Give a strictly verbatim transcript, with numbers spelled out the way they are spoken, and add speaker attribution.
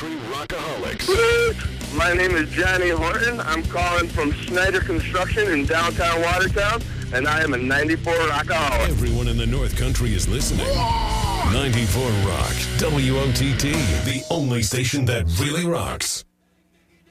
Speaker 1: Country Rockaholics.
Speaker 2: My name is Johnny Horton. I'm calling from Snyder Construction in downtown Watertown, and I am a ninety-four Rockaholic.
Speaker 1: Everyone in the North Country is listening. ninety-four Rock, W O T T, the only station that really rocks.